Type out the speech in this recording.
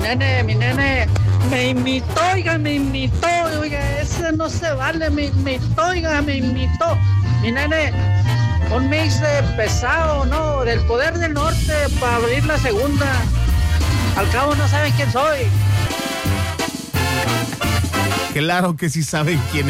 nene, me imitó, oiga, ese no se vale, me imitó. Mi nene, un mix de pesado, ¿no? Del Poder del Norte para abrir la segunda. Al cabo no saben quién soy. Claro que sí saben quién